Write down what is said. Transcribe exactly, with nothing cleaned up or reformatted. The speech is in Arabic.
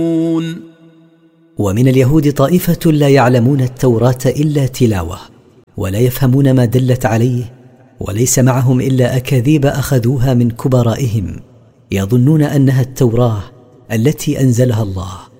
ومن اليهود طائفة لا يعلمون التوراة إلا تلاوة ولا يفهمون ما دلت عليه، وليس معهم إلا أكاذيب أخذوها من كبرائهم يظنون أنها التوراة التي أنزلها الله.